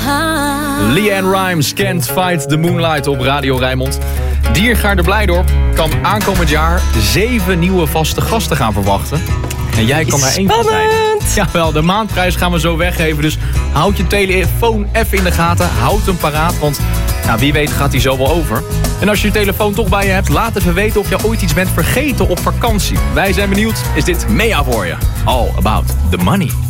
LeAnn Rimes, Can't Fight the Moonlight op Radio Rijnmond. Diergaarde Blijdorp kan aankomend jaar 7 nieuwe vaste gasten gaan verwachten. En jij kan daar één van zijn. Jawel, de maandprijs gaan we zo weggeven. Dus houd je telefoon even in de gaten. Houd hem paraat, want wie weet gaat hij zo wel over. En als je je telefoon toch bij je hebt, laat even weten of je ooit iets bent vergeten op vakantie. Wij zijn benieuwd. Is dit Mea voor je? All about the money.